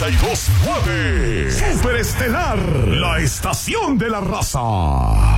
92.9. Superestelar, la estación de la raza.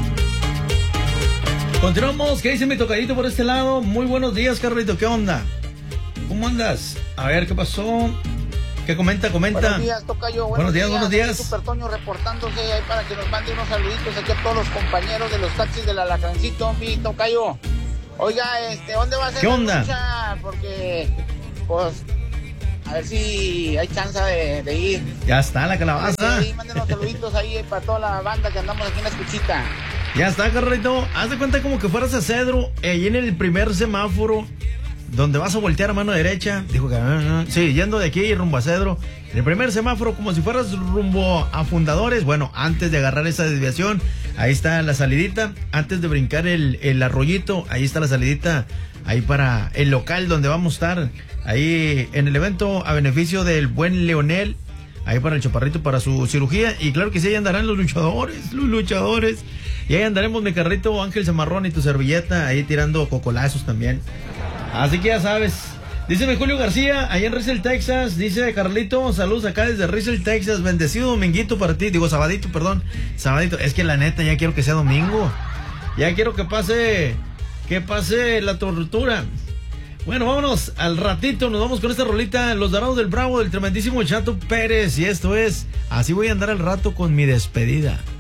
Continuamos, ¿qué dice mi tocadito por este lado? Muy buenos días, Carlito, ¿qué onda? ¿Cómo andas? A ver, ¿qué pasó? ¿Qué comenta? Buenos días, tocayo. Buenos días. Super Toño reportándose ahí para que nos mande unos saluditos aquí a todos los compañeros de los taxis del Alacrancito, mi tocayo. Oiga, ¿dónde va a ser ¿Qué la onda? lucha? Porque, pues, a ver si hay chance de ir. Ya está la calabaza. Sí, manden unos saluditos ahí para toda la banda que andamos aquí en la escuchita. Ya está, Carlito. Haz de cuenta como que fueras a Cedro, ahí en el primer semáforo, donde vas a voltear a mano derecha. Dijo que, sí, yendo de aquí rumbo a Cedro. El primer semáforo, como si fueras rumbo a Fundadores. Bueno, antes de agarrar esa desviación, ahí está la salidita. Antes de brincar el arroyito, ahí está la salidita. Ahí para el local donde vamos a estar. Ahí en el evento a beneficio del buen Leonel. Ahí para el chaparrito, para su cirugía. Y claro que sí, ahí andarán los luchadores. Y ahí andaremos, mi carrito, Ángel Zamarrón y tu servilleta, ahí tirando cocolazos también. Así que ya sabes. Dice mi Julio García, ahí en Riesel, Texas. Dice Carlito, saludos acá desde Riesel, Texas. Bendecido dominguito para ti. Digo, sabadito, perdón. Sabadito. Es que la neta, ya quiero que sea domingo. Ya quiero que pase la tortura. Bueno, vámonos al ratito, nos vamos con esta rolita, Los Dorados del Bravo, del tremendísimo Chato Pérez, y esto es, así voy a andar al rato con mi despedida.